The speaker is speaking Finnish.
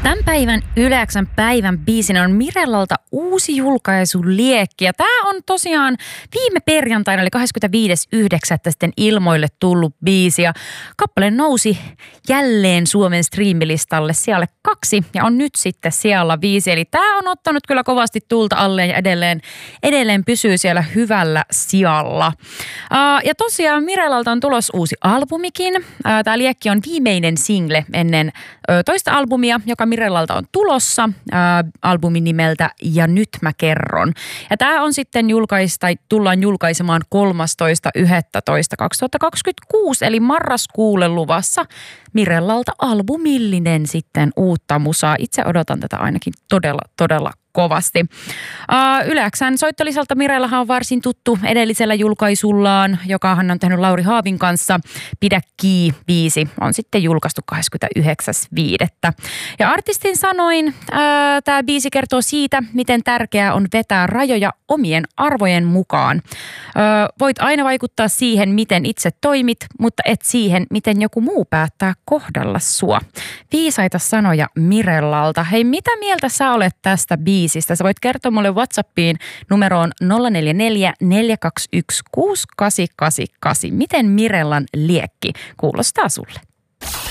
Tämän päivän Yle-X:n päivän biisinä on Mirellalta uusi julkaisu Liekki. Ja tämä on tosiaan viime perjantaina, eli 25.9. sitten ilmoille tullut biisi. Ja kappale nousi jälleen Suomen striimilistalle sijalle 2 ja on nyt sitten sijalla 5. Eli tämä on ottanut kyllä kovasti tulta alleen ja edelleen pysyy siellä hyvällä sijalla. Ja tosiaan Mirellalta on tulos uusi albumikin. Tämä Liekki on viimeinen single ennen toista albumia, joka Mirellalta on tulossa albumin nimeltä Ja nyt mä kerron. Ja tämä on sitten tullaan julkaisemaan 13.11.2026 eli marraskuulle luvassa Mirellalta albumillinen sitten uutta musaa. Itse odotan tätä ainakin todella kovasti. Yle-X:n soittolisalta Mirellahan on varsin tuttu edellisellä julkaisullaan, joka hän on tehnyt Lauri Haavin kanssa. Pidä Kii-biisi on sitten julkaistu 29.5. Ja artistin sanoin, tämä biisi kertoo siitä, miten tärkeää on vetää rajoja omien arvojen mukaan. Voit aina vaikuttaa siihen, miten itse toimit, mutta et siihen, miten joku muu päättää kohdella sua. Viisaita sanoja Mirellalta. Hei, mitä mieltä sä olet tästä biisistä? Sä voit kertoa mulle WhatsAppiin numeroon 044 421 6888. Miten Mirellan Liekki kuulostaa sulle?